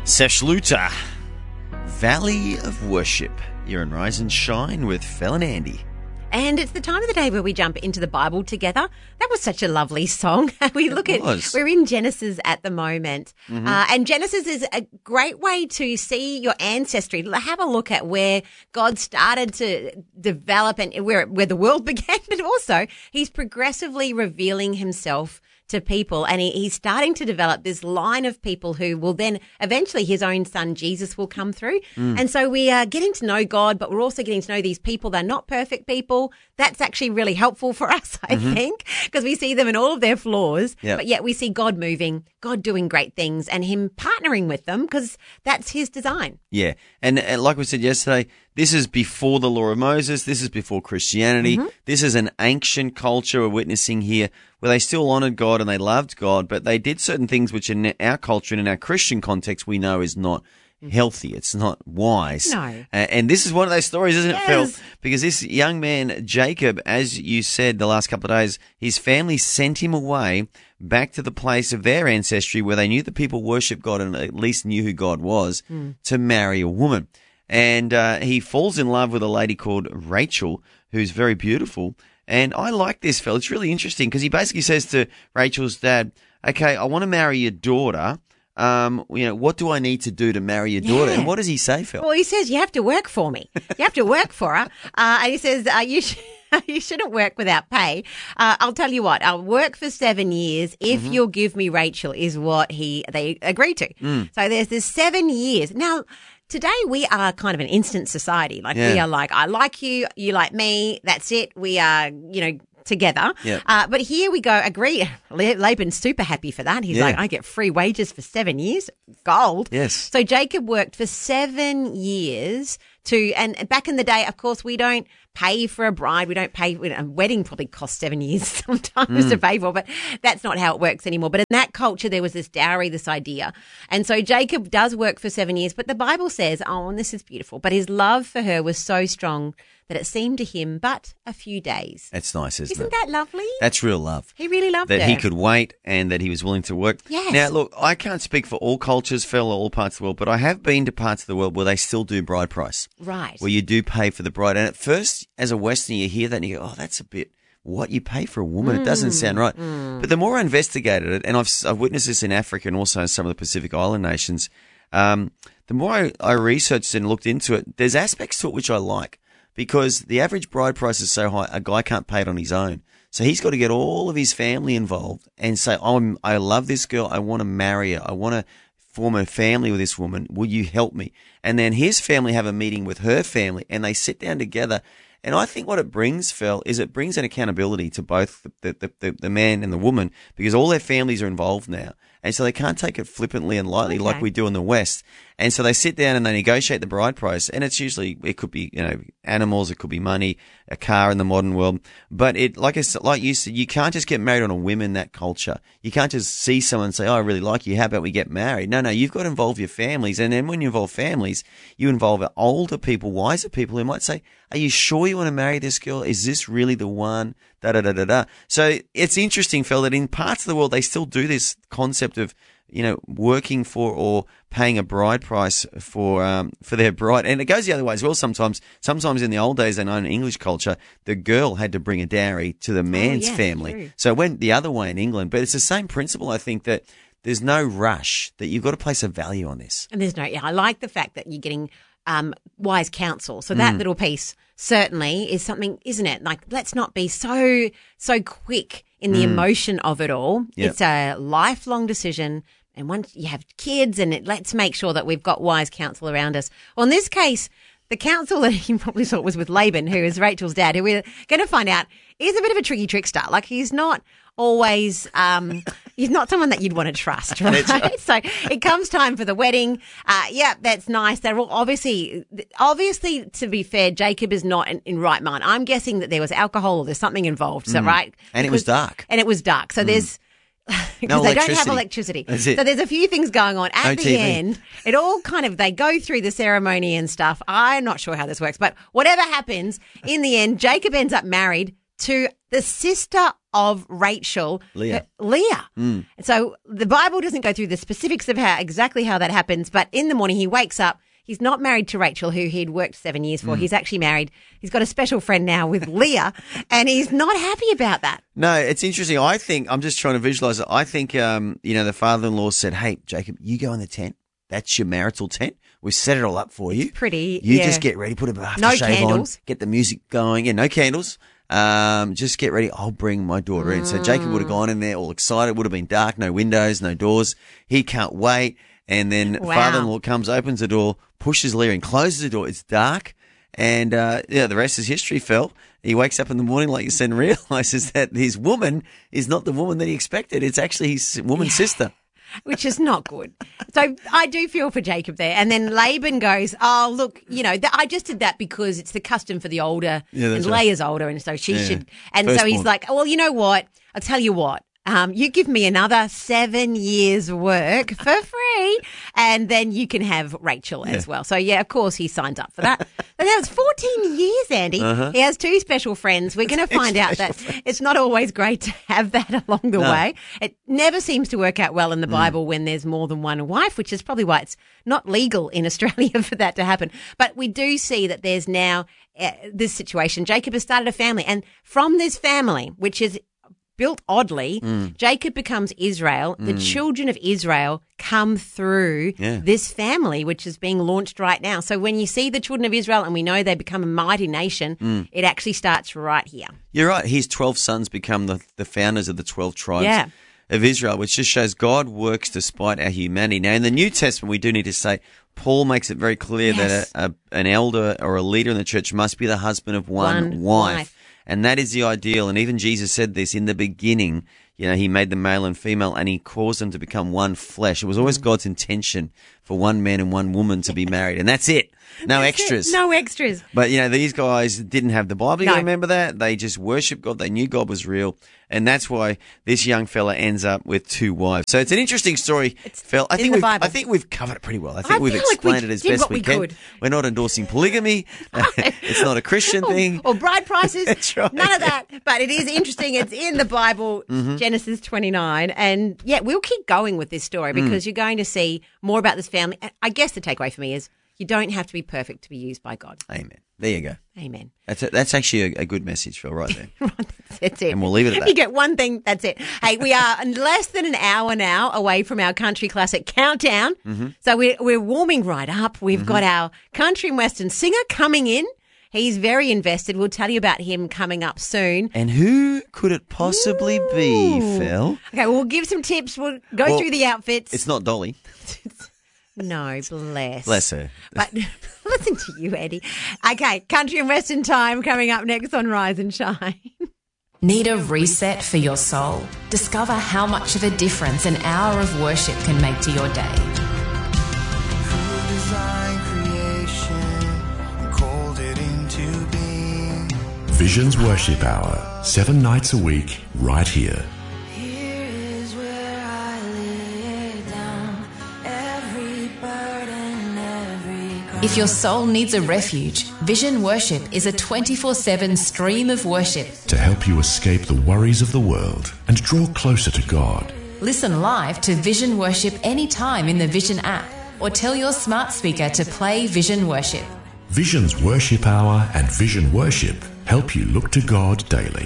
Sesh Luta, Valley of Worship. You're in Rise and Shine with Phil and Andy. And it's the time of the day where we jump into the Bible together. That was such a lovely song. We're in Genesis at the moment. And Genesis is a great way to see your ancestry. Have a look at where God started to develop and where the world began, but also he's progressively revealing himself to people, and he's starting to develop this line of people who will then eventually his own son Jesus will come through. And so we are getting to know God, but we're also getting to know these people. They're not perfect people. That's actually really helpful for us, I think, because we see them in all of their flaws, but yet we see God moving, God doing great things, and him partnering with them because that's his design. Yeah, and like we said yesterday, this is before the law of Moses. This is before Christianity. This is an ancient culture we're witnessing here where they still honored God and they loved God, but they did certain things which in our culture and in our Christian context we know is not healthy. It's not wise. No. And this is one of those stories, isn't it, Yes. Phil? Because this young man, Jacob, as you said the last couple of days, his family sent him away back to the place of their ancestry where they knew the people worshipped God and at least knew who God was to marry a woman. And he falls in love with a lady called Rachel, who's very beautiful. And I like this, Phil. It's really interesting because he basically says to Rachel's dad, okay, I want to marry your daughter. What do I need to do to marry your daughter? And what does he say, Phil? Well, he says, you have to work for me. You have to work for her. And he says, you shouldn't work without pay. I'll tell you what, I'll work for 7 years if you'll give me Rachel is what they agreed to. So there's this 7 years. Now, today we are kind of an instant society. Like we are like, I like you, you like me, that's it. We are, together. But here we go, agree. Laban's super happy for that. He's like, I get free wages for 7 years. Gold. Yes. So Jacob worked for 7 years and back in the day, of course, we don't pay for a bride. We don't pay, a wedding probably costs 7 years sometimes to pay for, but that's not how it works anymore. But in that culture, there was this dowry, this idea. And so Jacob does work for 7 years, but the Bible says, and this is beautiful, but his love for her was so strong that it seemed to him but a few days. That's nice, isn't it? Isn't that lovely? That's real love. He really loved her. That he could wait and that he was willing to work. Yes. Now, look, I can't speak for all cultures, Phil, or all parts of the world, but I have been to parts of the world where they still do bride price. Right. Where you do pay for the bride. And at first, as a Westerner, you hear that and you go, that's a bit what you pay for a woman. It doesn't sound right. But the more I investigated it, and I've witnessed this in Africa and also in some of the Pacific Island nations, the more I researched and looked into it, there's aspects to it which I like. Because the average bride price is so high, a guy can't pay it on his own. So he's got to get all of his family involved and say, I love this girl. I want to marry her. I want to form a family with this woman. Will you help me? And then his family have a meeting with her family and they sit down together. And I think what it brings, Phil, is it brings an accountability to both the man and the woman because all their families are involved now. And so they can't take it flippantly and lightly like we do in the West. And so they sit down and they negotiate the bride price. And it's usually, it could be, animals, it could be money, a car in the modern world. But like you said, you can't just get married on a whim in that culture. You can't just see someone and say, I really like you. How about we get married? No, you've got to involve your families. And then when you involve families, you involve older people, wiser people who might say, are you sure you want to marry this girl? Is this really the one? So it's interesting, Phil, that in parts of the world, they still do this concept of, working for or paying a bride price for their bride. And it goes the other way as well sometimes. Sometimes in the old days, I know in English culture, the girl had to bring a dowry to the man's family. True. So it went the other way in England. But it's the same principle, I think, that there's no rush, that you've got to place a value on this. And I like the fact that you're getting wise counsel. So that little piece certainly is something, isn't it? Like, let's not be so quick in the emotion of it all. Yep. It's a lifelong decision. And once you have kids let's make sure that we've got wise counsel around us. Well, in this case, the counsel that he probably thought was with Laban, who is Rachel's dad, who we're going to find out is a bit of a tricky trickster. Like, he's not always, he's not someone that you'd want to trust, right? So it comes time for the wedding. That's nice. They're all obviously, to be fair, Jacob is not in right mind. I'm guessing that there was alcohol or there's something involved. Is that right? And it was dark. So there's, because they don't have electricity. So there's a few things going on. At the end, it all they go through the ceremony and stuff. I'm not sure how this works, but whatever happens, in the end, Jacob ends up married to the sister of Rachel, Leah. And so the Bible doesn't go through the specifics of exactly how that happens, but in the morning he wakes up. He's not married to Rachel, who he'd worked 7 years for. He's actually married. He's got a special friend now with Leah, and he's not happy about that. No, it's interesting. I think, I'm just trying to visualize it. I think, the father-in-law said, hey, Jacob, you go in the tent. That's your marital tent. We set it all up for you. It's pretty. You just get ready, put a aftershave on, get the music going. Yeah, no candles. Just get ready. I'll bring my daughter in. So Jacob would have gone in there all excited. Would have been dark, no windows, no doors. He can't wait. And then father-in-law comes, opens the door, pushes Leah in, closes the door. It's dark. And, the rest is history, Phil. He wakes up in the morning, like you said, and realizes that his woman is not the woman that he expected. It's actually his woman's sister. Which is not good. So I do feel for Jacob there. And then Laban goes, oh, look, I just did that because it's the custom for the older. Yeah, and Leah's older, and so she should. And so he's like, well, you know what? I'll tell you what. You give me another 7 years work for free, and then you can have Rachel as well. So, of course, he signs up for that. And that was 14 years, Andy. Uh-huh. He has two special friends. We're going to find out that it's not always great to have that along the way. It never seems to work out well in the Bible when there's more than one wife, which is probably why it's not legal in Australia for that to happen. But we do see that there's now this situation. Jacob has started a family, and from this family, which is built oddly, Jacob becomes Israel. The children of Israel come through this family, which is being launched right now. So when you see the children of Israel and we know they become a mighty nation, it actually starts right here. You're right. His 12 sons become the founders of the 12 tribes of Israel, which just shows God works despite our humanity. Now, in the New Testament, we do need to say, Paul makes it very clear that an elder or a leader in the church must be the husband of one wife. And that is the ideal. And even Jesus said this in the beginning. He made them male and female, and he caused them to become one flesh. It was always God's intention for one man and one woman to be married. And that's it. No extras. No extras. But, these guys didn't have the Bible. You remember that? They just worshiped God. They knew God was real. And that's why this young fella ends up with two wives. So it's an interesting story, Phil. I think we've covered it pretty well. I think we've explained it as best we can. We're not endorsing polygamy. It's not a Christian thing. Or bride prices. That's right. None of that. But it is interesting. It's in the Bible, Genesis 29. And, we'll keep going with this story because you're going to see more about this family. I guess the takeaway for me is you don't have to be perfect to be used by God. Amen. There you go. Amen. That's actually a good message, Phil, right there. That's it. And we'll leave it at that. You get one thing, that's it. Hey, we are less than an hour now away from our country classic countdown. So we're warming right up. We've got our country and western singer coming in. He's very invested. We'll tell you about him coming up soon. And who could it possibly be, Phil? Okay, we'll give some tips. We'll go through the outfits. It's not Dolly. No, bless. Bless her. But listen to you, Eddie. Okay, country and western time coming up next on Rise and Shine. Need a reset for your soul? Discover how much of a difference an hour of worship can make to your day. Visions Worship Hour, 7 nights a week, right here. If your soul needs a refuge, Vision Worship is a 24/7 stream of worship to help you escape the worries of the world and draw closer to God. Listen live to Vision Worship anytime in the Vision app, or tell your smart speaker to play Vision Worship. Visions Worship Hour and Vision Worship help you look to God daily.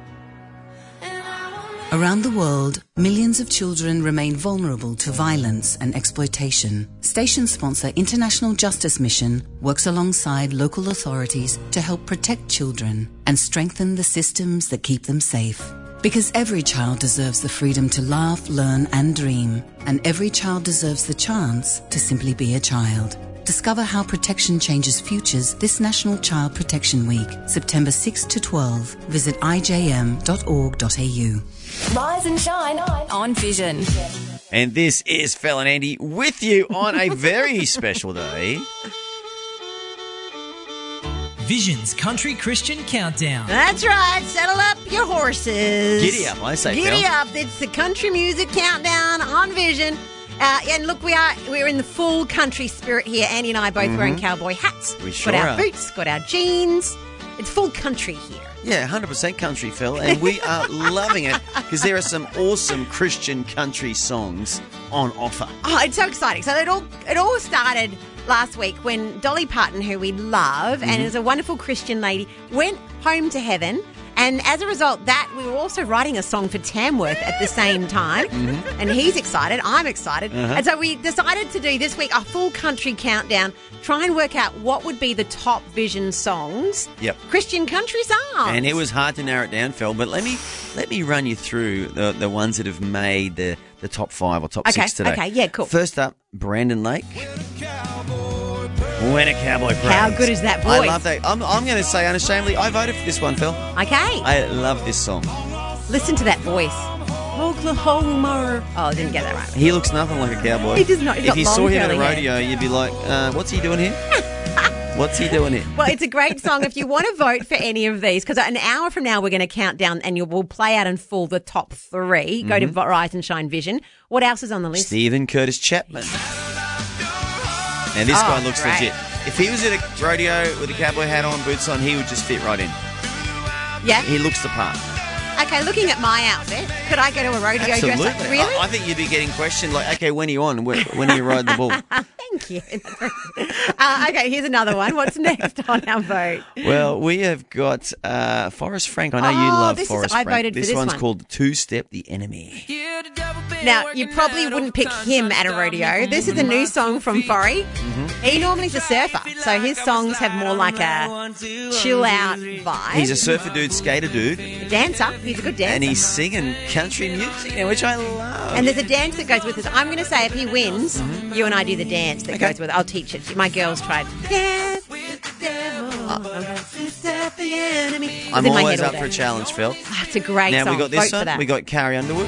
Around the world, millions of children remain vulnerable to violence and exploitation. Station sponsor International Justice Mission works alongside local authorities to help protect children and strengthen the systems that keep them safe. Because every child deserves the freedom to laugh, learn and dream, and every child deserves the chance to simply be a child. Discover how protection changes futures this National Child Protection Week, September 6 to 12. Visit ijm.org.au. Rise and shine on Vision. And this is Phil and Andy with you on a very special day. Vision's Country Christian Countdown. That's right. Settle up your horses. Giddy up, I say, Giddy Phil. up. It's the Country Music Countdown on Vision. And look, we're in the full country spirit here. Andy and I both wearing cowboy hats. We sure got our are. boots, got our jeans. It's full country here. Yeah, 100% country, Phil, and we are loving it because there are some awesome Christian country songs on offer. Oh, it's so exciting. So it all started last week when Dolly Parton, who we love and is a wonderful Christian lady, went home to heaven. And as a result, we were also writing a song for Tamworth at the same time. And he's excited. I'm excited. And so we decided to do this week a full country countdown, try and work out what would be the top Vision songs, Christian country songs. And it was hard to narrow it down, Phil, but let me run you through the ones that have made the top 5 or top 6 today. Okay, yeah, cool. First up, Brandon Lake. When a Cowboy Prays. How good is that voice? I love that. I'm going to say unashamedly, I voted for this one, Phil. Okay. I love this song. Listen to that voice. Oklahoma. Oh, I didn't get that right. He looks nothing like a cowboy. He does not. If you saw him at a rodeo, you'd be like, what's he doing here? What's he doing here? Well, it's a great song. If you want to vote for any of these, because an hour from now we're going to count down and we'll play out in full the top 3. Go to Rise and Shine Vision. What else is on the list? Stephen Curtis Chapman. Now, this guy looks legit. If he was at a rodeo with a cowboy hat on, boots on, he would just fit right in. Yeah? He looks the part. Okay, looking at my outfit, could I go to a rodeo Absolutely. dress up? Really? I think you'd be getting questioned like, okay, when are you on? When are you riding the bull? Thank you. Okay, here's another one. What's next on our vote? Well, we have got Forrest Frank. I know you love Forrest Frank. I voted for this one's one. called Two-Step the Enemy. Now, you probably wouldn't pick him at a rodeo. This is a new song from Forry. He normally is a surfer, so his songs have more like a chill-out vibe. He's a surfer dude, skater dude. Dancer. He's a good dancer. And he's singing country music, which I love. And there's a dance that goes with this. I'm going to say if he wins, you and I do the dance that goes with it. I'll teach it. My girls tried. Dance with the devil. Step the enemy. I'm always up for a challenge, Phil. Oh, it's a great song. Now, we got this one. We got Carrie Underwood.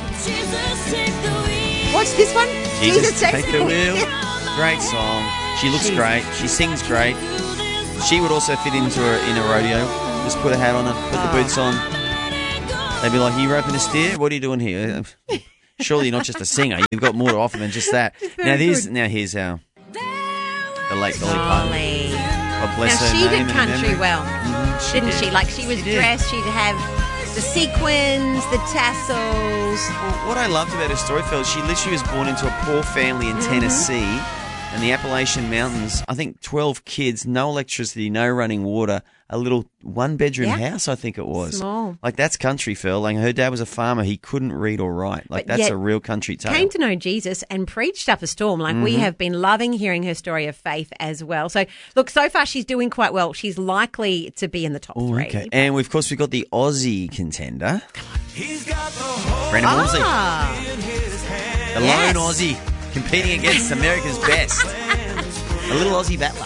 What's this one? Jesus Take the Wheel. Great song. She looks great. She sings great. She would also fit in a rodeo. Just put a hat on her, put the boots on. They'd be like, are you roping a steer? What are you doing here? Surely you're not just a singer. You've got more to offer than just that. Now here's the late Dolly Parton. God bless her name. Now, she did and country memory. well, didn't she? Like, she was dressed, she'd have the sequins, the tassels. Well, what I loved about her story, Phil, she literally was born into a poor family in Tennessee and the Appalachian Mountains. I think 12 kids, no electricity, no running water, a little one-bedroom house, I think it was. Small. Like, that's country, Phil. Like, her dad was a farmer. He couldn't read or write. Like, that's a real country tale. Came to know Jesus and preached up a storm. Like, we have been loving hearing her story of faith as well. So, look, so far she's doing quite well. She's likely to be in the top 3. Okay. And, of course, we've got the Aussie contender. Brandon Wolsey. The lone Aussie competing against America's best. A little Aussie battler.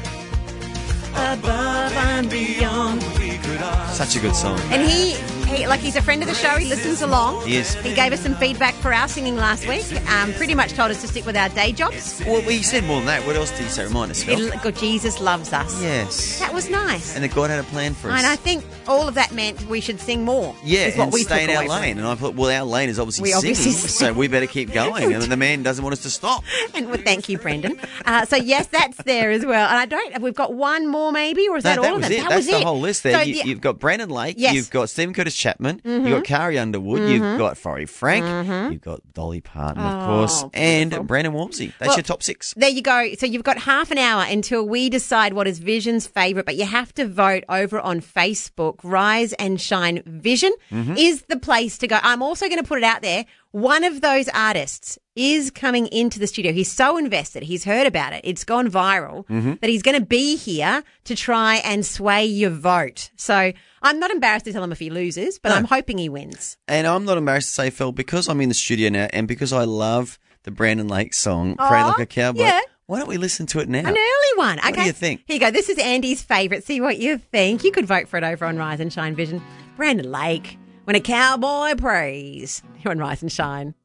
Above and beyond. Such a good song. And he's a friend of the show. He listens along. He is. He gave us some feedback for our singing last week. Pretty much told us to stick with our day jobs. Well, he said more than that. What else did he say? Remind us, Phil. Jesus loves us. Yes. That was nice. And that God had a plan for us. And I think all of that meant we should sing more. Yeah, is what and we stay in took our away lane. And I thought, well, our lane is obviously obviously singing, so we better keep going. And the man doesn't want us to stop. And well, thank you, Brendan. So yes, that's there as well. And we've got one more maybe, or is that all of them? It. That's the whole list there. So You've got Brandon Lake, yes. You've got Stephen Curtis Chapman, you've got Carrie Underwood, you've got Forry Frank, you've got Dolly Parton, of course, and Brandon Wolsey. That's your top 6. There you go. So you've got half an hour until we decide what is Vision's favourite, but you have to vote over on Facebook. Rise and Shine Vision is the place to go. I'm also going to put it out there. One of those artists is coming into the studio. He's so invested. He's heard about it. It's gone viral that he's going to be here to try and sway your vote. So I'm not embarrassed to tell him if he loses, but I'm hoping he wins. And I'm not embarrassed to say, Phil, because I'm in the studio now and because I love the Brandon Lake song, Pray Like a Cowboy. Yeah. Why don't we listen to it now? An early one. Okay. What do you think? Here you go. This is Andy's favourite. See what you think. You could vote for it over on Rise and Shine Vision. Brandon Lake, When a Cowboy Prays. Here on Rise and Shine.